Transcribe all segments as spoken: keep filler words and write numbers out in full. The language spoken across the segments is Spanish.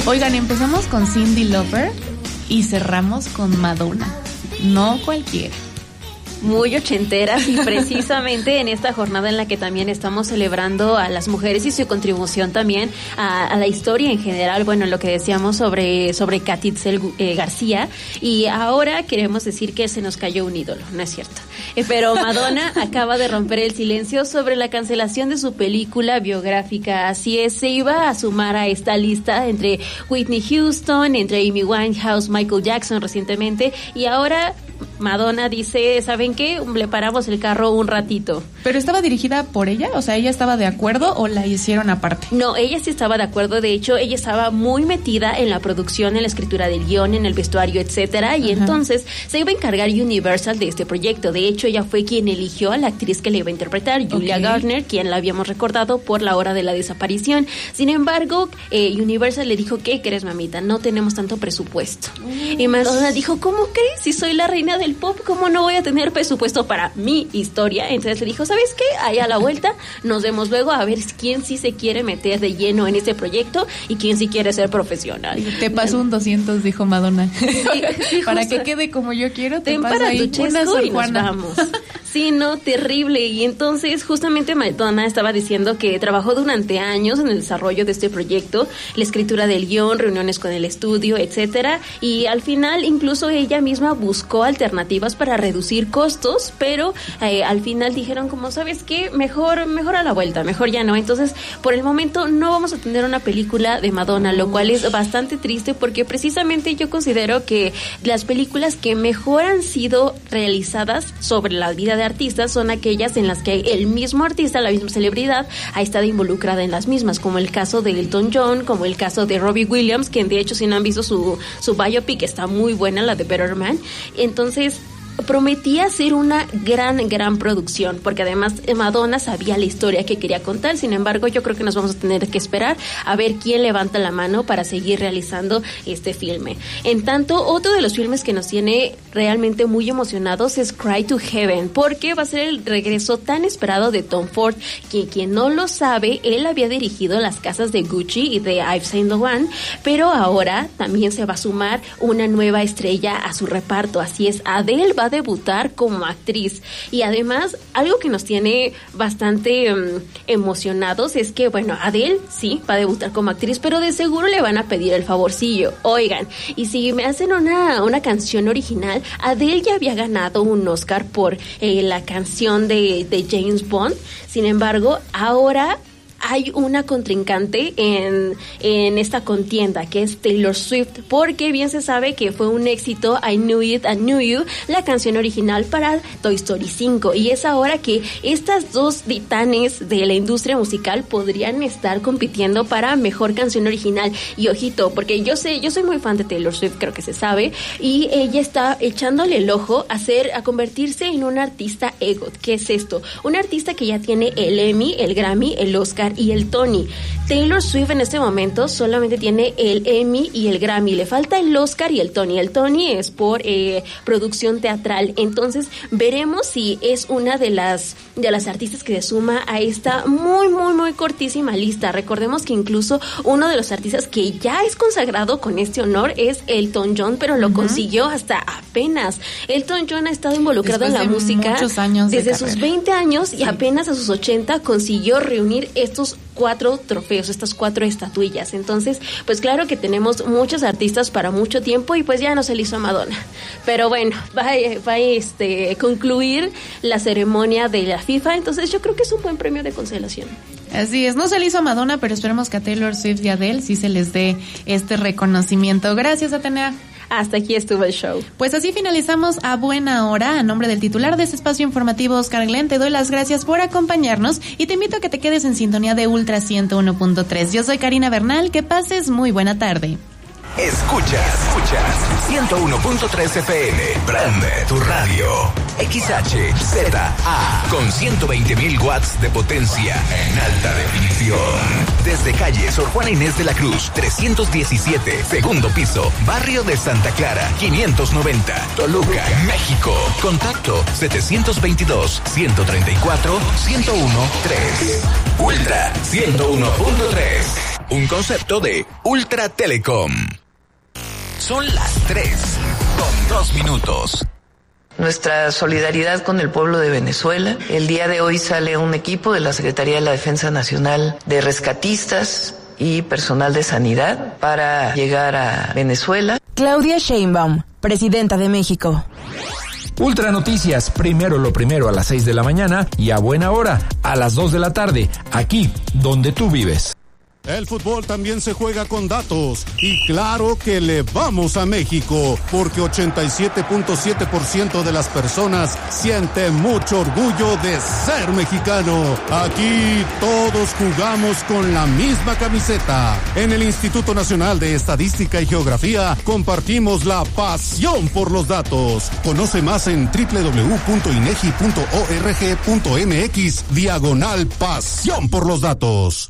Oigan, empezamos con Cyndi Lauper y cerramos con Madonna. No cualquiera. Muy ochenteras, y precisamente en esta jornada en la que también estamos celebrando a las mujeres y su contribución también a, a la historia en general, bueno, lo que decíamos sobre, sobre Kathy Itzel eh, García, y ahora queremos decir que se nos cayó un ídolo, no es cierto. Eh, pero Madonna acaba de romper el silencio sobre la cancelación de su película biográfica. Así es, se iba a sumar a esta lista entre Whitney Houston, entre Amy Winehouse, Michael Jackson recientemente, y ahora Madonna dice, ¿saben qué? Le paramos el carro un ratito. ¿Pero estaba dirigida por ella? O sea, ¿ella estaba de acuerdo o la hicieron aparte? No, ella sí estaba de acuerdo. De hecho, ella estaba muy metida en la producción, en la escritura del guión, en el vestuario, etcétera. Y Ajá. entonces se iba a encargar Universal de este proyecto. De hecho, ella fue quien eligió a la actriz que le iba a interpretar, Julia okay. Garner, quien la habíamos recordado por La Hora de la Desaparición. Sin embargo, eh, Universal le dijo, ¿qué crees, mamita? No tenemos tanto presupuesto. Mm. Y Madonna dijo, ¿cómo crees? Si soy la reina del pop, ¿cómo no voy a tener presupuesto para mi historia? Entonces le dijo, ¿sabes qué? Ahí a la vuelta, nos vemos luego a ver quién sí se quiere meter de lleno en este proyecto y quién sí quiere ser profesional. Te paso un doscientos, dijo Madonna. Sí, sí, para que quede como yo quiero, te paso ahí una Sor Juana. Vamos. Sí, no, terrible. Y entonces justamente Madonna estaba diciendo que trabajó durante años en el desarrollo de este proyecto, la escritura del guión, reuniones con el estudio, etcétera, y al final incluso ella misma buscó alternativas para reducir costos, pero eh, al final dijeron como, ¿sabes qué? Mejor, mejor a la vuelta, mejor ya no. Entonces, por el momento no vamos a tener una película de Madonna, lo cual es bastante triste porque precisamente yo considero que las películas que mejor han sido realizadas sobre la vida de artistas son aquellas en las que el mismo artista, la misma celebridad, ha estado involucrada en las mismas, como el caso de Elton John, como el caso de Robbie Williams, que de hecho si no han visto su, su biopic, está muy buena, la de Better Man. Entonces prometía ser una gran, gran producción, porque además Madonna sabía la historia que quería contar. Sin embargo, yo creo que nos vamos a tener que esperar a ver quién levanta la mano para seguir realizando este filme. En tanto, otro de los filmes que nos tiene realmente muy emocionados es Cry to Heaven, porque va a ser el regreso tan esperado de Tom Ford, que quien no lo sabe, él había dirigido las casas de Gucci y de Yves Saint Laurent, pero ahora también se va a sumar una nueva estrella a su reparto. Así es, Adele va a debutar como actriz, y además algo que nos tiene bastante um, emocionados es que, bueno, Adele sí va a debutar como actriz, pero de seguro le van a pedir el favorcillo. Oigan, y si me hacen una, una canción original, Adele ya había ganado un Oscar por eh, la canción de, de James Bond. Sin embargo, ahora hay una contrincante en, en esta contienda, que es Taylor Swift, porque bien se sabe que fue un éxito I Knew It, I Knew You, la canción original para Toy Story cinco, y es ahora que estas dos titanes de la industria musical podrían estar compitiendo para mejor canción original. Y ojito, porque yo sé, yo soy muy fan de Taylor Swift, creo que se sabe, y ella está echándole el ojo a ser, a convertirse en un artista EGOT. ¿Qué es esto? Un artista que ya tiene el Emmy, el Grammy, el Oscar y el Tony. Taylor Swift en este momento solamente tiene el Emmy y el Grammy, le falta el Oscar y el Tony. El Tony es por eh, producción teatral. Entonces veremos si es una de las de las artistas que se suma a esta muy muy muy cortísima lista. Recordemos que incluso uno de los artistas que ya es consagrado con este honor es Elton John, pero lo uh-huh. consiguió hasta apenas. Elton John ha estado involucrado Después en la música muchos años desde de sus veinte años, sí. y apenas a sus ochenta consiguió reunir estos cuatro trofeos, estas cuatro estatuillas. Entonces, pues claro que tenemos muchos artistas para mucho tiempo, y pues ya no se le hizo a Madonna. Pero bueno, va, va a este, concluir la ceremonia de la FIFA, entonces yo creo que es un buen premio de consolación. Así es, no se le hizo a Madonna, pero esperemos que a Taylor Swift y a Adele sí se les dé este reconocimiento. Gracias, Atenea. Hasta aquí estuvo el show. Pues así finalizamos A Buena Hora. A nombre del titular de este espacio informativo, Oscar Glenn, te doy las gracias por acompañarnos y te invito a que te quedes en sintonía de Ultra ciento uno punto tres. Yo soy Karina Bernal, que pases muy buena tarde. Escuchas, escuchas ciento uno punto tres F M, prende tu radio. X H Z A con ciento veinte mil watts de potencia en alta definición. Desde calle Sor Juana Inés de la Cruz, trescientos diecisiete, segundo piso, barrio de Santa Clara, quinientos noventa, Toluca, México. Contacto setecientos veintidós, ciento treinta y cuatro, ciento uno, tres. Ultra ciento uno punto tres. un concepto de Ultra Telecom. Son las tres con dos minutos. Nuestra solidaridad con el pueblo de Venezuela. El día de hoy sale un equipo de la Secretaría de la Defensa Nacional de rescatistas y personal de sanidad para llegar a Venezuela. Claudia Sheinbaum, presidenta de México. Ultra Noticias, primero lo primero a las seis de la mañana y a buena hora, a las dos de la tarde, aquí donde tú vives. El fútbol también se juega con datos y claro que le vamos a México porque ochenta y siete punto siete por ciento de las personas siente mucho orgullo de ser mexicano. Aquí todos jugamos con la misma camiseta. En el Instituto Nacional de Estadística y Geografía compartimos la pasión por los datos. Conoce más en doble u doble u doble u punto inegi punto org punto mx diagonal pasión por los datos.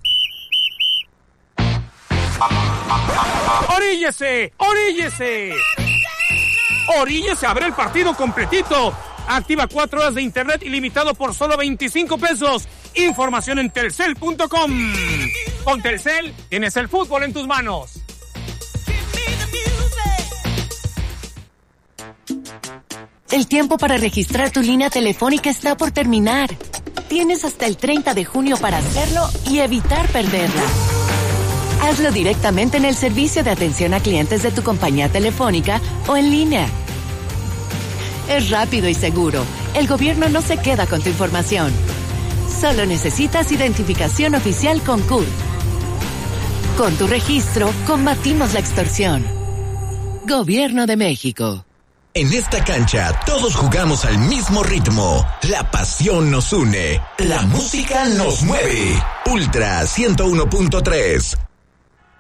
¡Oríllese! ¡Oríllese! ¡Oríllese a ver el partido completito! Activa cuatro horas de internet ilimitado por solo veinticinco pesos. Información en telcel punto com. Con Telcel tienes el fútbol en tus manos. El tiempo para registrar tu línea telefónica está por terminar. Tienes hasta el treinta de junio para hacerlo y evitar perderla. Hazlo directamente en el servicio de atención a clientes de tu compañía telefónica o en línea. Es rápido y seguro. El gobierno no se queda con tu información. Solo necesitas identificación oficial con C U R. Con tu registro, combatimos la extorsión. Gobierno de México. En esta cancha todos jugamos al mismo ritmo. La pasión nos une. La música nos mueve. Ultra ciento uno punto tres.